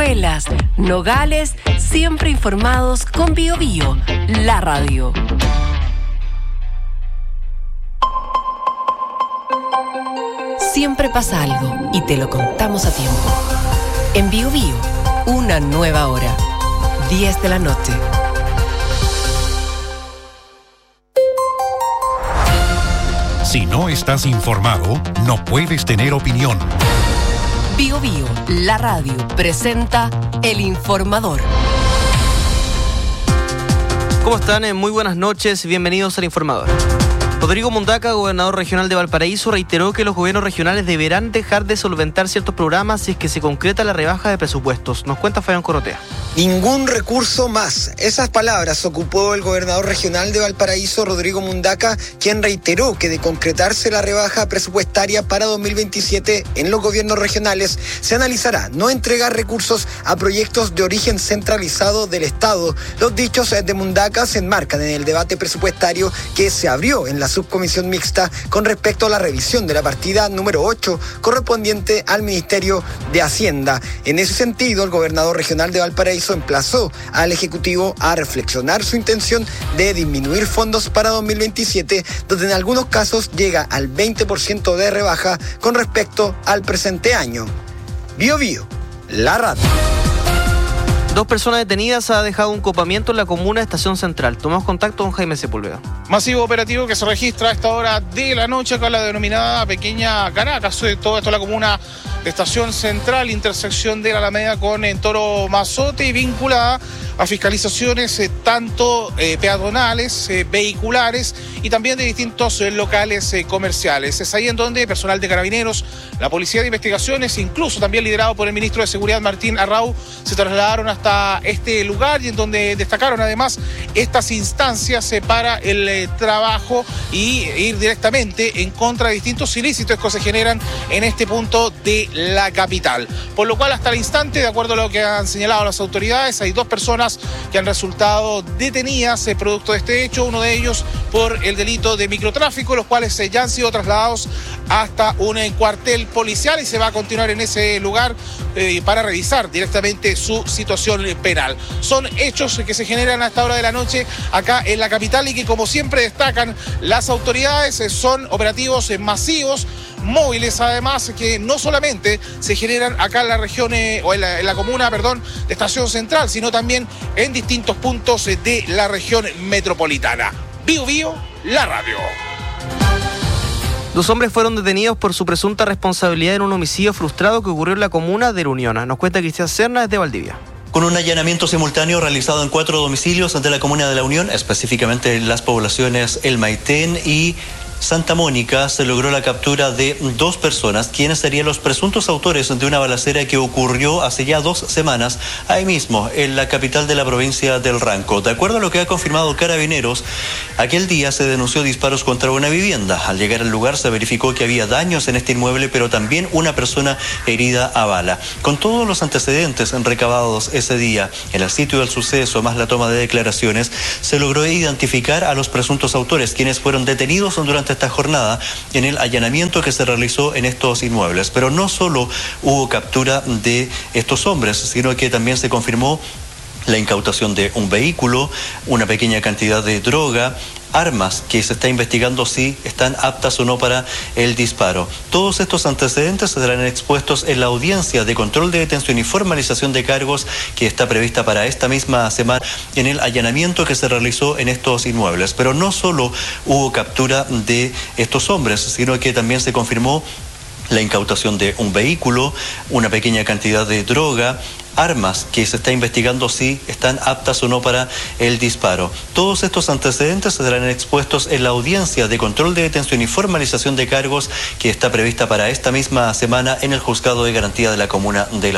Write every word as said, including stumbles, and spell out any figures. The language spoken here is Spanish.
Peñuelas, Nogales, siempre informados con Bio Bio, la radio. Siempre pasa algo y te lo contamos a tiempo. En Bio Bio, una nueva hora, diez de la noche. Si no estás informado, no puedes tener opinión. Bio Bio, la radio, presenta El Informador. ¿Cómo están? Muy buenas noches, bienvenidos al Informador. Rodrigo Mundaca, gobernador regional de Valparaíso, reiteró que los gobiernos regionales deberán dejar de solventar ciertos programas si es que se concreta la rebaja de presupuestos. Nos cuenta Fabián Corotea. Ningún recurso más. Esas palabras ocupó el gobernador regional de Valparaíso, Rodrigo Mundaca, quien reiteró que de concretarse la rebaja presupuestaria para dos mil veintisiete en los gobiernos regionales, se analizará no entregar recursos a proyectos de origen centralizado del Estado. Los dichos de Mundaca se enmarcan en el debate presupuestario que se abrió en la subcomisión mixta con respecto a la revisión de la partida número ocho correspondiente al Ministerio de Hacienda. En ese sentido, el gobernador regional de Valparaíso emplazó al Ejecutivo a reflexionar su intención de disminuir fondos para dos mil veintisiete, donde en algunos casos llega al veinte por ciento de rebaja con respecto al presente año. Bio Bio, la radio. Dos personas detenidas ha dejado un copamiento en la comuna de Estación Central. Tomamos contacto con Jaime Sepúlveda. Masivo operativo que se registra a esta hora de la noche con la denominada Pequeña Caracas. Todo esto en la comuna de Estación Central, intersección de la Alameda con en Toro Mazote y vinculada a fiscalizaciones eh, tanto eh, peatonales, eh, vehiculares y también de distintos eh, locales eh, comerciales. Es ahí en donde personal de Carabineros, la Policía de Investigaciones, incluso también liderado por el ministro de Seguridad Martín Arrau, se trasladaron hasta este lugar y en donde destacaron además estas instancias eh, para el eh, trabajo y ir directamente en contra de distintos ilícitos que se generan en este punto de la capital. Por lo cual hasta el instante, de acuerdo a lo que han señalado las autoridades, hay dos personas que han resultado detenidas eh, producto de este hecho, uno de ellos por el delito de microtráfico, los cuales eh, ya han sido trasladados hasta un eh, cuartel policial y se va a continuar en ese lugar eh, para revisar directamente su situación eh, penal. Son hechos eh, que se generan a esta hora de la noche acá en la capital y que, como siempre destacan las autoridades, eh, son operativos eh, masivos, móviles además, que no solamente se generan acá en la región eh, o en la, en la comuna, perdón, de Estación Central, sino también en distintos puntos eh, de la región metropolitana. Bio Bio, la radio. Dos hombres fueron detenidos por su presunta responsabilidad en un homicidio frustrado que ocurrió en la comuna de Reuniona. Nos cuenta Cristian Serna desde Valdivia. Con un allanamiento simultáneo realizado en cuatro domicilios de la comuna de La Unión, específicamente en las poblaciones El Maitén y Santa Mónica, se logró la captura de dos personas, quienes serían los presuntos autores de una balacera que ocurrió hace ya dos semanas, ahí mismo, en la capital de la provincia del Ranco. De acuerdo a lo que ha confirmado Carabineros, aquel día se denunció disparos contra una vivienda. Al llegar al lugar se verificó que había daños en este inmueble, pero también una persona herida a bala. Con todos los antecedentes recabados ese día en el sitio del suceso, más la toma de declaraciones, se logró identificar a los presuntos autores, quienes fueron detenidos durante esta jornada en el allanamiento que se realizó en estos inmuebles. Pero no solo hubo captura de estos hombres, sino que también se confirmó la incautación de un vehículo, una pequeña cantidad de droga, armas que se está investigando si están aptas o no para el disparo. Todos estos antecedentes serán expuestos en la audiencia de control de detención y formalización de cargos que está prevista para esta misma semana en el allanamiento que se realizó en estos inmuebles. Pero no solo hubo captura de estos hombres, sino que también se confirmó la incautación de un vehículo, una pequeña cantidad de droga, armas que se está investigando si están aptas o no para el disparo. Todos estos antecedentes serán expuestos en la audiencia de control de detención y formalización de cargos que está prevista para esta misma semana en el Juzgado de Garantía de la Comuna de La